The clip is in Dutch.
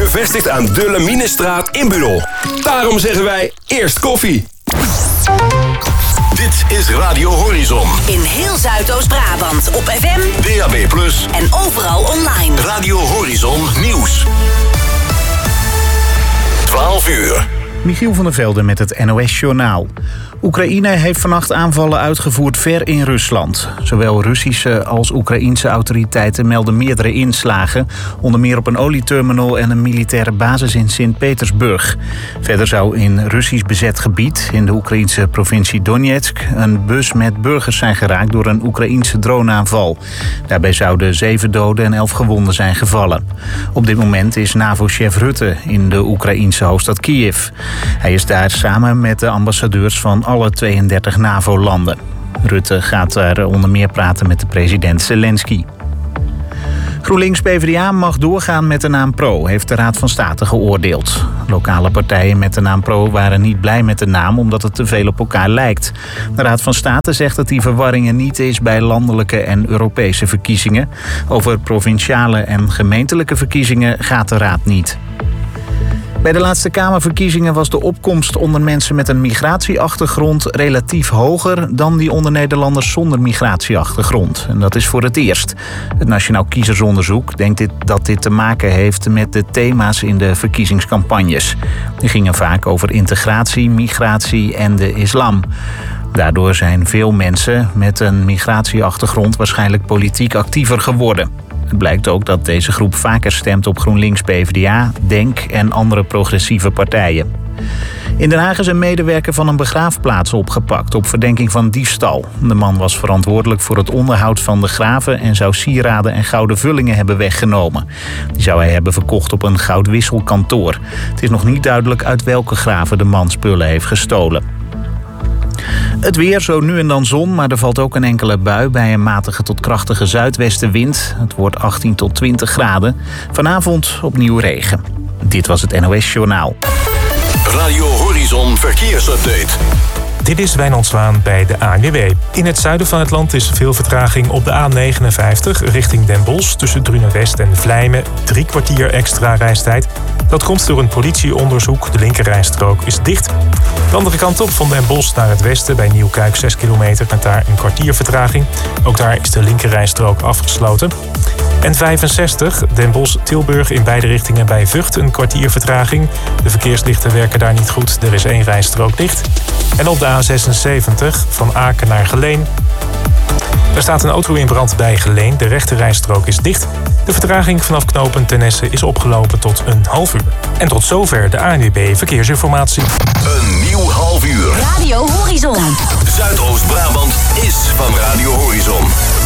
Gevestigd aan de Laminestraat in Budel. Daarom zeggen wij eerst koffie. Dit is Radio Horizon. In heel Zuidoost-Brabant op FM, DAB+. En overal online. Radio Horizon Nieuws. 12 uur. Michiel van der Velde met het NOS-journaal. Oekraïne heeft vannacht aanvallen uitgevoerd ver in Rusland. Zowel Russische als Oekraïense autoriteiten melden meerdere inslagen. Onder meer op een olieterminal en een militaire basis in Sint-Petersburg. Verder zou in Russisch bezet gebied, in de Oekraïense provincie Donetsk, een bus met burgers zijn geraakt door een Oekraïense droneaanval. Daarbij zouden 7 doden en 11 gewonden zijn gevallen. Op dit moment is NAVO-chef Rutte in de Oekraïense hoofdstad Kiev. Hij is daar samen met de ambassadeurs van alle 32 NAVO-landen. Rutte gaat daar onder meer praten met de president Zelensky. GroenLinks-PVDA mag doorgaan met de naam Pro, heeft de Raad van State geoordeeld. Lokale partijen met de naam Pro waren niet blij met de naam omdat het te veel op elkaar lijkt. De Raad van State zegt dat die verwarring er niet is bij landelijke en Europese verkiezingen. Over provinciale en gemeentelijke verkiezingen gaat de Raad niet. Bij de laatste Kamerverkiezingen was de opkomst onder mensen met een migratieachtergrond relatief hoger dan die onder Nederlanders zonder migratieachtergrond. En dat is voor het eerst. Het Nationaal Kiezersonderzoek denkt dat dit te maken heeft met de thema's in de verkiezingscampagnes. Die gingen vaak over integratie, migratie en de islam. Daardoor zijn veel mensen met een migratieachtergrond waarschijnlijk politiek actiever geworden. Het blijkt ook dat deze groep vaker stemt op GroenLinks, PvdA, DENK en andere progressieve partijen. In Den Haag is een medewerker van een begraafplaats opgepakt op verdenking van diefstal. De man was verantwoordelijk voor het onderhoud van de graven en zou sieraden en gouden vullingen hebben weggenomen. Die zou hij hebben verkocht op een goudwisselkantoor. Het is nog niet duidelijk uit welke graven de man spullen heeft gestolen. Het weer, zo nu en dan zon, maar er valt ook een enkele bui bij een matige tot krachtige zuidwestenwind. Het wordt 18 tot 20 graden. Vanavond opnieuw regen. Dit was het NOS Journaal. Radio Horizon Verkeersupdate. Dit is Wijnand Zwaan bij de ANWB. In het zuiden van het land is veel vertraging op de A59 richting Den Bosch tussen Drunenwest en Vlijmen. 3 kwartier extra reistijd. Dat komt door een politieonderzoek. De linkerrijstrook is dicht. De andere kant op van Den Bosch naar het westen bij Nieuwkuik 6 kilometer met daar een kwartier vertraging. Ook daar is de linkerrijstrook afgesloten. En 65 Den Bosch-Tilburg in beide richtingen bij Vught een kwartier vertraging. De verkeerslichten werken daar niet goed. Er is 1 rijstrook dicht. En op de A76 van Aken naar Geleen. Er staat een auto in brand bij Geleen. De rechterrijstrook is dicht. De vertraging vanaf knooppunt Tennesse is opgelopen tot een half uur. En tot zover de ANWB Verkeersinformatie. Een nieuw half uur. Radio Horizon. Zuidoost-Brabant is van Radio Horizon.